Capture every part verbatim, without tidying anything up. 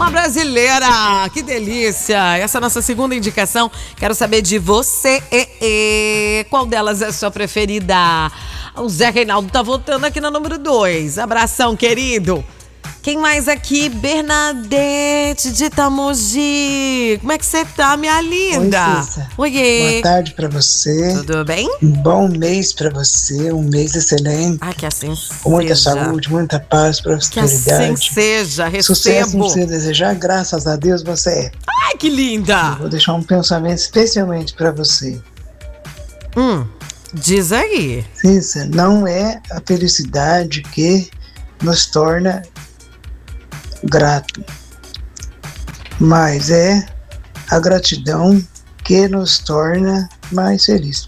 Uma brasileira, que delícia. Essa é a nossa segunda indicação. Quero saber de você. Qual delas é a sua preferida? O Zé Reinaldo tá votando aqui na número dois. Abração, querido. Quem mais aqui? Bernadette de Itamogi. Como é que você tá, minha linda? Oi, Cissa. Oiê. Boa tarde pra você. Tudo bem? Um bom mês pra você, um mês excelente. Ah, que assim Com muita seja. saúde, muita paz, Que assim prosperidade. seja. Recebo. Sucesso não precisa desejar, graças a Deus você é. Ai, que linda. Vou deixar um pensamento especialmente pra você. Hum, diz aí. Cissa, não é a felicidade que nos torna grato, mas é a gratidão que nos torna mais felizes.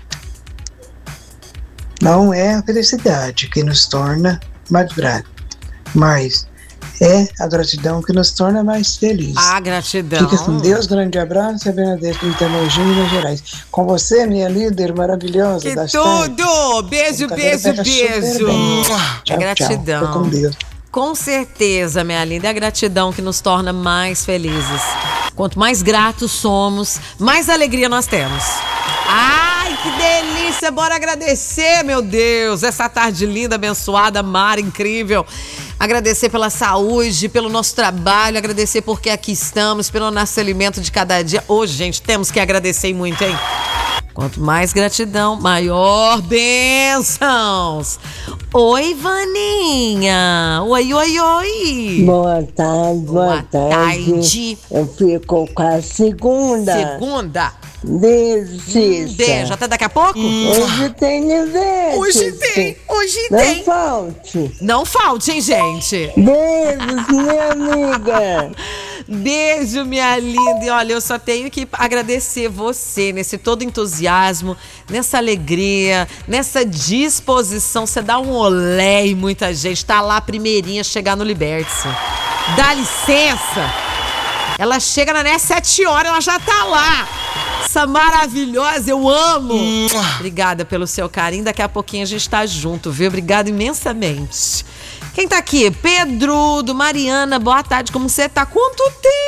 Não é a felicidade que nos torna mais grato, mas é a gratidão que nos torna mais felizes. A gratidão. Fica com Deus, grande abraço, é Bernadette de Itamogi, Minas Gerais. Com você, minha líder maravilhosa Que das tudo! tardes. Beijo, O beijo, cabelo pega super beijo. bem. É Tchau, gratidão. tchau. Fica com Deus. Com certeza, minha linda, é a gratidão que nos torna mais felizes. Quanto mais gratos somos, mais alegria nós temos. Ai, que delícia! Bora agradecer, meu Deus! Essa tarde linda, abençoada, mar incrível. Agradecer pela saúde, pelo nosso trabalho, agradecer porque aqui estamos, pelo nosso alimento de cada dia. Hoje, gente, temos que agradecer muito, hein? Quanto mais gratidão, maior bênçãos. Oi, Vaninha. Oi, oi, oi. Boa tarde, boa, Boa tarde. tarde. Eu fico com a segunda. Segunda. Beijo, Cissa. Beijo. Até daqui a pouco? Hoje tem universo. Hoje tem, hoje Não tem. falte. Não falte, hein, gente? Beijos, minha amiga. Beijo, minha linda. E olha, eu só tenho que agradecer você nesse todo entusiasmo, nessa alegria, nessa disposição. Você dá um olé em muita gente. Tá lá a primeirinha chegar no Liberte-se. Dá licença. Ela chega na Né sete horas, ela já tá lá. Essa maravilhosa, eu amo. Obrigada pelo seu carinho. Daqui a pouquinho a gente tá junto, viu? Obrigada imensamente. Quem tá aqui? Pedro, do Mariana. Boa tarde, como você tá? Quanto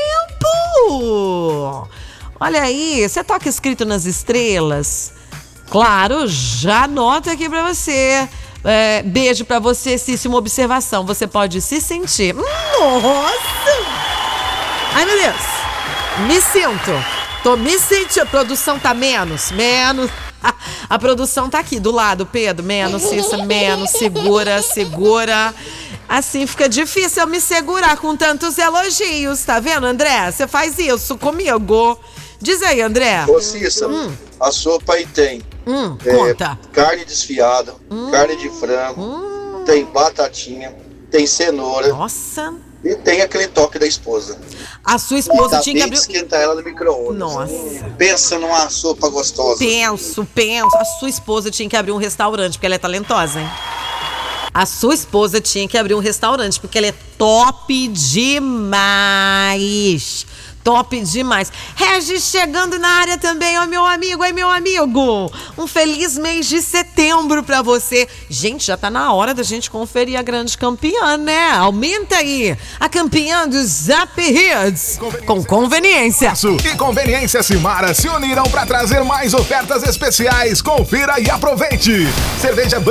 tempo? Olha aí, você toca escrito nas estrelas? Claro, já anota aqui pra você. É, beijo pra você, Cício, uma observação. Você pode se sentir. Nossa! Ai, meu Deus. Me sinto. Tô me sentindo. A produção tá menos? Menos. A produção tá aqui do lado, Pedro. Menos, Cícia, menos. Segura, segura. Assim fica difícil eu me segurar com tantos elogios. Tá vendo, André? Você faz isso comigo. Diz aí, André. Ô, Cissa, Hum. a sopa aí tem Hum, é, conta. carne desfiada, carne de frango, tem batatinha, tem cenoura Nossa. e tem aquele toque da esposa. A sua esposa Dá tinha que bem de abrir... esquentar ela no micro-ondas. Nossa. Pensa numa sopa gostosa. Penso, penso. A sua esposa tinha que abrir um restaurante, porque ela é talentosa, hein? A sua esposa tinha que abrir um restaurante, porque ela é top demais. Top demais. Regis chegando na área também, ó, meu amigo, oi, meu amigo. Um feliz mês de setembro pra você. Gente, já tá na hora da gente conferir a grande campeã, né? Aumenta aí. A campeã do Zap Hits. Com conveniência. E Conveniência Simara se uniram para trazer mais ofertas especiais. Confira e aproveite. Cerveja